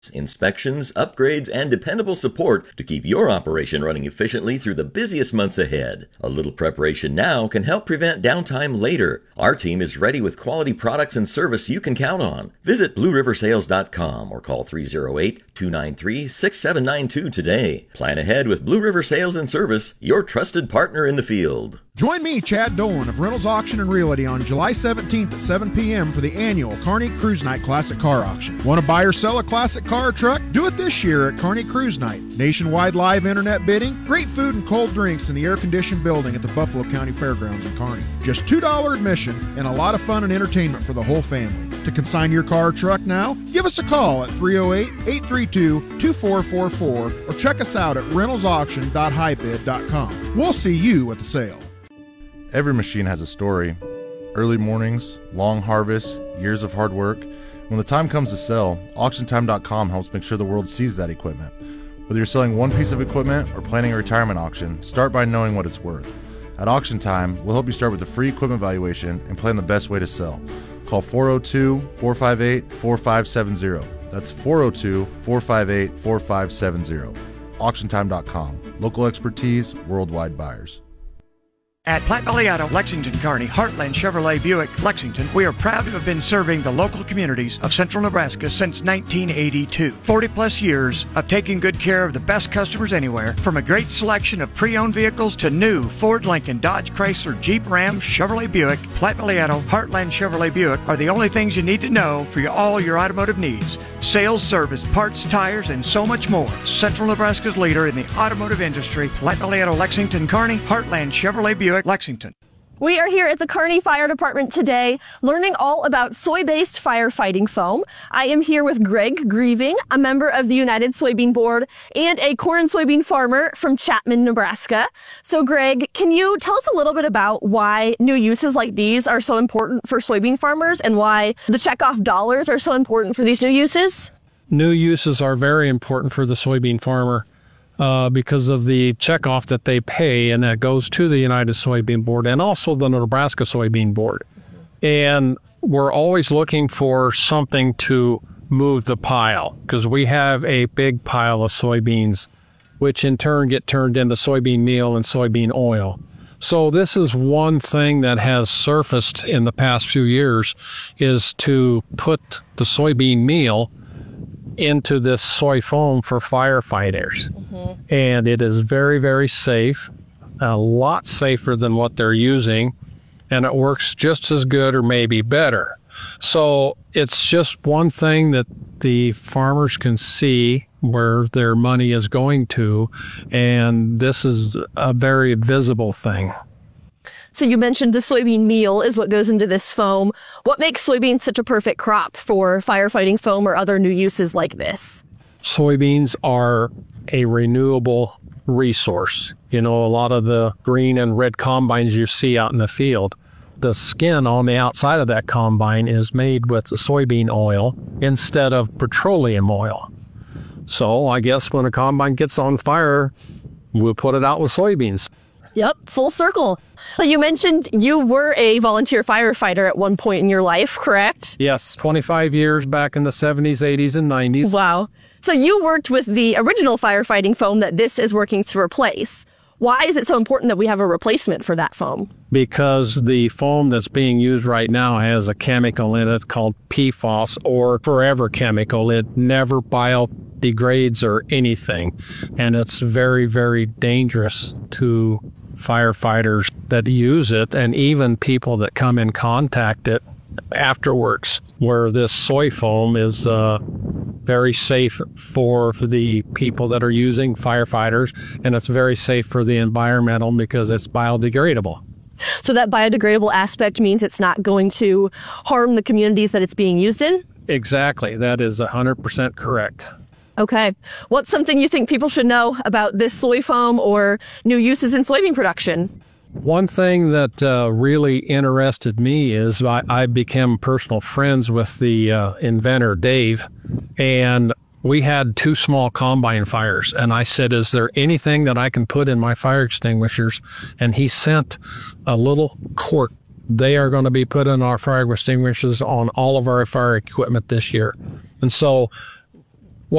inspections, upgrades, and dependable support to keep your operation running efficiently through the busiest months ahead. A little preparation now can help prevent downtime later. Our team is ready with quality products and service you can count on. Visit BlueRiverSales.com or call 308-293-6792 today. Plan ahead with Blue River Sales and Service, your trusted partner in the field. Join me, Chad Dolan of Reynolds Auction and Realty on July 17th at 7 p.m. for the annual Kearney Cruise Night Classic Car Auction. Want to buy or sell a classic car or truck? Do it this year at Kearney Cruise Night. Nationwide live internet bidding, great food and cold drinks in the air-conditioned building at the Buffalo County Fairgrounds in Kearney. Just $2 admission and a lot of fun and entertainment for the whole family. To consign your car or truck now, give us a call at 308-832-2444 or check us out at reynoldsauction.highbid.com. We'll see you at the sale. Every machine has a story. Early mornings, long harvests, years of hard work. When the time comes to sell, AuctionTime.com helps make sure the world sees that equipment. Whether you're selling one piece of equipment or planning a retirement auction, start by knowing what it's worth. At Auction Time, we'll help you start with a free equipment valuation and plan the best way to sell. Call 402-458-4570. That's 402-458-4570. AuctionTime.com. Local expertise, worldwide buyers. At Platte Valley Auto, Lexington, Kearney, Heartland Chevrolet Buick, Lexington, we are proud to have been serving the local communities of central Nebraska since 1982. 40 plus years of taking good care of the best customers anywhere, from a great selection of pre-owned vehicles to new Ford, Lincoln, Dodge, Chrysler, Jeep, Ram, Chevrolet Buick. Platte Valley Auto, Heartland Chevrolet Buick are the only things you need to know for all your automotive needs. Sales, service, parts, tires, and so much more. Central Nebraska's leader in the automotive industry, Platte Valley Auto, Lexington, Kearney, Heartland Chevrolet Buick, Lexington. We are here at the Kearney Fire Department today learning all about soy-based firefighting foam. I am here with Greg Grieving, a member of the United Soybean Board and a corn and soybean farmer from Chapman, Nebraska. So Greg, can you tell us a little bit about why new uses like these are so important for soybean farmers and why the checkoff dollars are so important for these new uses? New uses are very important for the soybean farmer. Because of the checkoff that they pay, and that goes to the United Soybean Board and also the Nebraska Soybean Board. And we're always looking for something to move the pile, because we have a big pile of soybeans, which in turn get turned into soybean meal and soybean oil. So this is one thing that has surfaced in the past few years, is to put the soybean meal into this soy foam for firefighters. And it is very, very safe, a lot safer than what they're using, and it works just as good or maybe better. So it's just one thing that the farmers can see where their money is going to, and this is a very visible thing. So you mentioned the soybean meal is what goes into this foam. What makes soybeans such a perfect crop for firefighting foam or other new uses like this? Soybeans are a renewable resource. You know, a lot of the green and red combines you see out in the field, the skin on the outside of that combine is made with soybean oil instead of petroleum oil. So I guess when a combine gets on fire, we'll put it out with soybeans. Yep, full circle. So you mentioned you were a volunteer firefighter at one point in your life, correct? Yes, 25 years back in the 70s, 80s, and 90s. Wow. So you worked with the original firefighting foam that this is working to replace. Why is it so important that we have a replacement for that foam? Because the foam that's being used right now has a chemical in it called PFOS, or forever chemical. It never biodegrades or anything. And it's very, very dangerous to firefighters that use it, and even people that come in contact it afterwards, where this soy foam is very safe for the people that are using, firefighters, and it's very safe for the environmental because it's biodegradable. So that biodegradable aspect means it's not going to harm the communities that it's being used in? Exactly. That is 100% correct. Okay. What's something you think people should know about this soy foam or new uses in soybean production? One thing that really interested me is I became personal friends with the inventor, Dave, and we had 2 small combine fires. And I said, is there anything that I can put in my fire extinguishers? And he sent a little quart. They are going to be put in our fire extinguishers on all of our fire equipment this year. And so